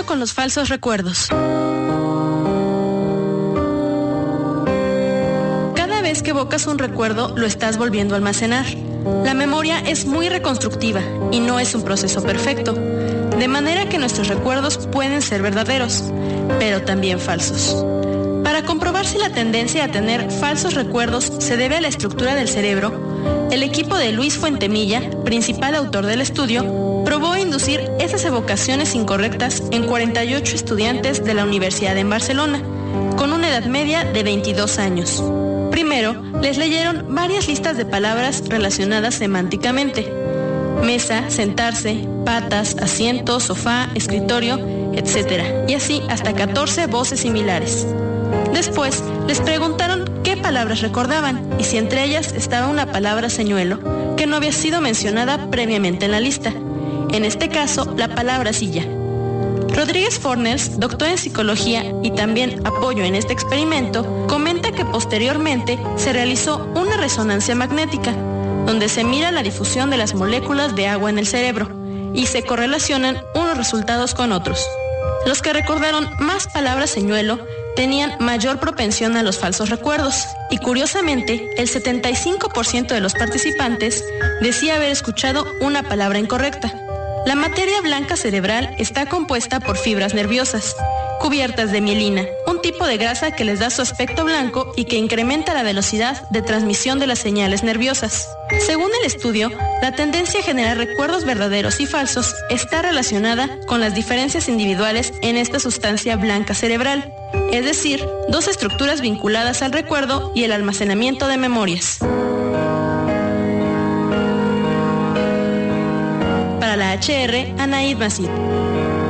Cuidado con los falsos recuerdos. Cada vez que evocas un recuerdo, lo estás volviendo a almacenar. La memoria es muy reconstructiva y no es un proceso perfecto, de manera que nuestros recuerdos pueden ser verdaderos, pero también falsos. Para comprobar si la tendencia a tener falsos recuerdos se debe a la estructura del cerebro, el equipo de Luis Fuentemilla, principal autor del estudio, probó inducir esas evocaciones incorrectas en 48 estudiantes de la Universidad en Barcelona, con una edad media de 22 años. Primero, les leyeron varias listas de palabras relacionadas semánticamente: mesa, sentarse, patas, asiento, sofá, escritorio, etc. Y así hasta 14 voces similares. Después, les preguntaron qué palabras recordaban y si entre ellas estaba una palabra señuelo que no había sido mencionada previamente en la lista. En este caso, la palabra silla. Rodríguez Forners, doctor en psicología y también apoyo en este experimento, comenta que posteriormente se realizó una resonancia magnética, donde se mira la difusión de las moléculas de agua en el cerebro y se correlacionan unos resultados con otros. Los que recordaron más palabras señuelo tenían mayor propensión a los falsos recuerdos y curiosamente el 75% de los participantes decía haber escuchado una palabra incorrecta. La materia blanca cerebral está compuesta por fibras nerviosas, cubiertas de mielina, un tipo de grasa que les da su aspecto blanco y que incrementa la velocidad de transmisión de las señales nerviosas. Según el estudio, la tendencia a generar recuerdos verdaderos y falsos está relacionada con las diferencias individuales en esta sustancia blanca cerebral, es decir, dos estructuras vinculadas al recuerdo y el almacenamiento de memorias. Para la HR, Anaid Masid.